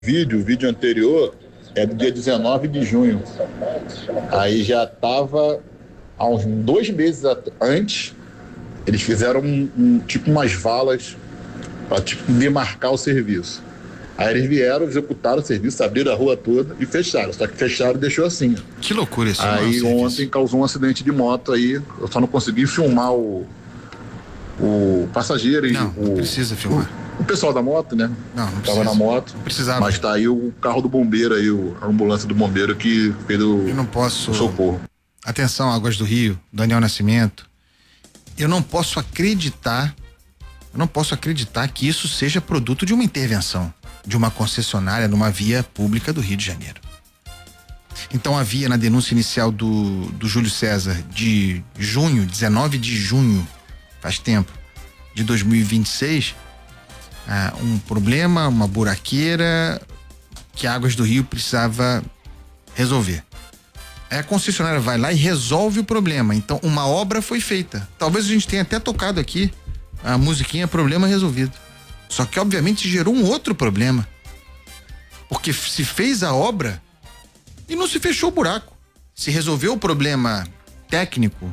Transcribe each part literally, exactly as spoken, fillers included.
vídeo, o vídeo anterior é do dia dezenove de junho. Aí já estava, há uns dois meses antes, eles fizeram um, um, tipo umas valas para tipo, demarcar o serviço. Aí eles vieram, executaram o serviço, abriram a rua toda e fecharam. Só que fecharam e deixou assim. Que loucura esse Aí ontem causou um acidente de moto aí. Eu só não consegui filmar o, o passageiro e não, o. Não precisa filmar. O, o pessoal da moto, né? Não, não Tava na moto. Não precisava. Mas tá aí o carro do bombeiro aí, o, a ambulância do bombeiro que fez o, eu não posso... o socorro. Atenção, Águas do Rio, Daniel Nascimento. Eu não posso acreditar, eu não posso acreditar que isso seja produto de uma intervenção de uma concessionária numa via pública do Rio de Janeiro. Então havia na denúncia inicial do, do Júlio César de junho, dezenove de junho, faz tempo, de dois mil e vinte e seis, ah, um problema, uma buraqueira que a Águas do Rio precisava resolver. Aí a concessionária vai lá e resolve o problema. Então uma obra foi feita. Talvez a gente tenha até tocado aqui a musiquinha Problema Resolvido. Só que obviamente gerou um outro problema. Porque se fez a obra e não se fechou o buraco. Se resolveu o problema técnico,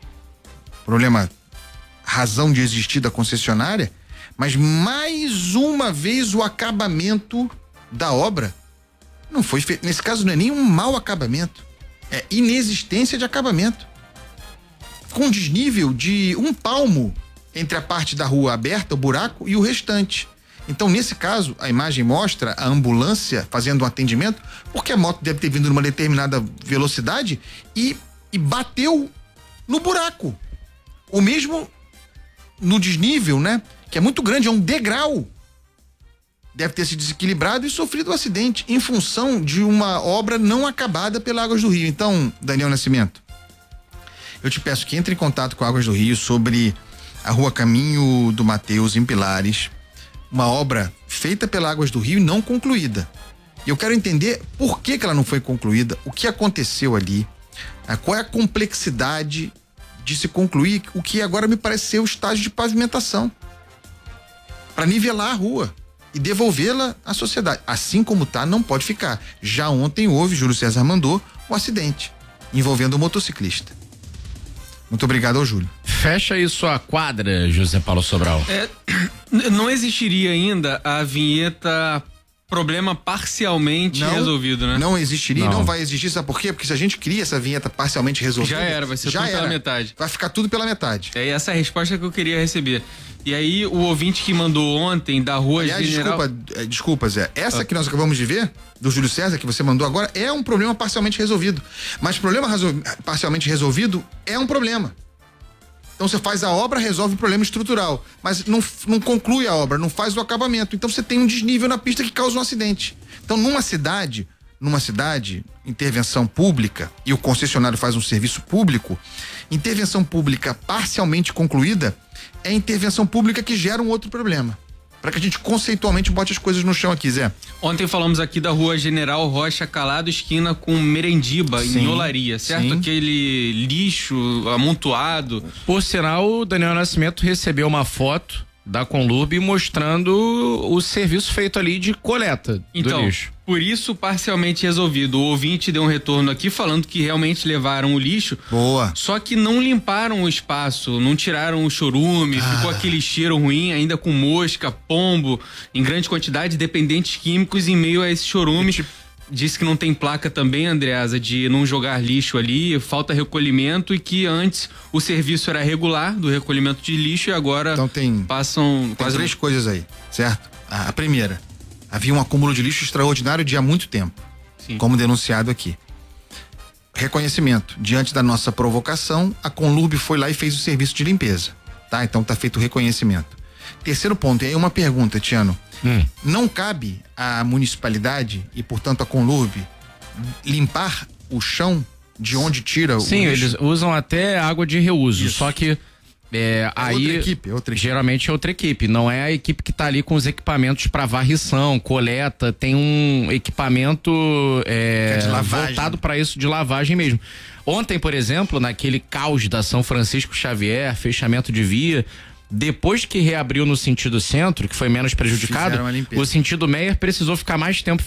problema razão de existir da concessionária, mas mais uma vez o acabamento da obra não foi feito. Nesse caso não é nem um mau acabamento, é inexistência de acabamento. Com desnível de um palmo entre a parte da rua aberta, o buraco, e o restante. Então, nesse caso, a imagem mostra a ambulância fazendo um atendimento, porque a moto deve ter vindo numa determinada velocidade e, e bateu no buraco. Ou mesmo no desnível, né? Que é muito grande, é um degrau. Deve ter se desequilibrado e sofrido um acidente em função de uma obra não acabada pela Águas do Rio. Então, Daniel Nascimento, eu te peço que entre em contato com a Águas do Rio sobre a Rua Caminho do Mateus, em Pilares, uma obra feita pela Águas do Rio e não concluída. Eu quero entender por que que ela não foi concluída, o que aconteceu ali, qual é a complexidade de se concluir o que agora me parece ser o estágio de pavimentação, para nivelar a rua e devolvê-la à sociedade. Assim como tá, não pode ficar. Já ontem houve, Júlio César mandou, um acidente envolvendo um motociclista. Muito obrigado ao Júlio. Fecha aí sua quadra, José Paulo Sobral. É, não existiria ainda a vinheta problema parcialmente não, resolvido, né? Não existiria, não. Não não vai existir, sabe por quê? Porque se a gente cria essa vinheta parcialmente resolvida... Já era, vai ser já tudo era. pela metade. Vai ficar tudo pela metade. É essa a resposta que eu queria receber. E aí, o ouvinte que mandou ontem da Rua Aliás, General... desculpa, desculpa, Zé. Essa ah. que nós acabamos de ver, do Júlio César, que você mandou agora, é um problema parcialmente resolvido. Mas problema resol... parcialmente resolvido é um problema. Então você faz a obra, resolve o problema estrutural, mas não, não conclui a obra, não faz o acabamento. Então você tem um desnível na pista que causa um acidente. Então numa cidade, numa cidade, intervenção pública, e o concessionário faz um serviço público, intervenção pública parcialmente concluída é intervenção pública que gera um outro problema. Para que a gente conceitualmente bote as coisas no chão aqui, Zé. Ontem falamos aqui da Rua General Rocha Calado, esquina com Merendiba, sim, em Olaria, certo? Sim. Aquele lixo amontoado. Por sinal, o Daniel Nascimento recebeu uma foto da Conlurb mostrando o serviço feito ali de coleta então, do lixo. Por isso, parcialmente resolvido. O ouvinte deu um retorno aqui falando que realmente levaram o lixo. Boa. Só que não limparam o espaço, não tiraram o chorume, ah. ficou aquele cheiro ruim, ainda com mosca, pombo, em grande quantidade, dependentes químicos em meio a esse chorume. Tipo... Disse que não tem placa também, Andreasa, de não jogar lixo ali, falta recolhimento e que antes o serviço era regular do recolhimento de lixo e agora então tem, passam... Tem quase... três coisas aí, certo? A, a primeira, havia um acúmulo de lixo extraordinário de há muito tempo, sim, como denunciado aqui. Reconhecimento. Diante da nossa provocação, a Conlurb foi lá e fez o serviço de limpeza, tá? Então tá feito o reconhecimento. Terceiro ponto, e aí uma pergunta, Tiano. Hum. Não cabe à municipalidade e, portanto, a Conlurb limpar o chão de onde tira o Sim, lixo? Eles usam até água de reuso, isso, só que é, é aí outra equipe, outra equipe. Geralmente é outra equipe, não é a equipe que está ali com os equipamentos para varrição, coleta, tem um equipamento é, é voltado para isso, de lavagem mesmo. Ontem, por exemplo, naquele caos da São Francisco Xavier, fechamento de via, Depois que reabriu no sentido centro, que foi menos prejudicado, o sentido Meyer precisou ficar mais tempo